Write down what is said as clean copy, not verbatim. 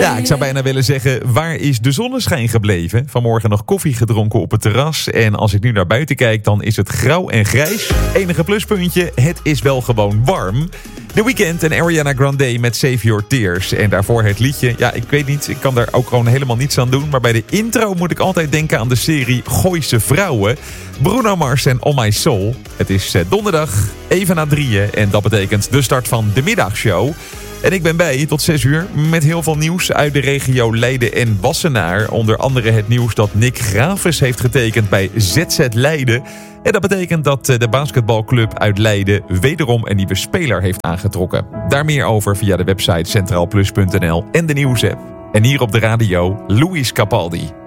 Ja, ik zou bijna willen zeggen, waar is de zonneschijn gebleven? Vanmorgen nog koffie gedronken op het terras. En als ik nu naar buiten kijk, dan is het grauw en grijs. Enige pluspuntje, het is wel gewoon warm. The Weeknd en Ariana Grande met Save Your Tears. En daarvoor het liedje. Ja, ik weet niet, ik kan daar ook gewoon helemaal niets aan doen. Maar bij de intro moet ik altijd denken aan de serie Gooise Vrouwen. Bruno Mars en On My Soul. Het is donderdag, even na 3:00. En dat betekent de start van de middagshow. En ik ben bij je tot 6 uur met heel veel nieuws uit de regio Leiden en Wassenaar. Onder andere het nieuws dat Nick Graves heeft getekend bij ZZ Leiden. En dat betekent dat de basketbalclub uit Leiden wederom een nieuwe speler heeft aangetrokken. Daar meer over via de website centraalplus.nl en de nieuwsapp. En hier op de radio, Louis Capaldi.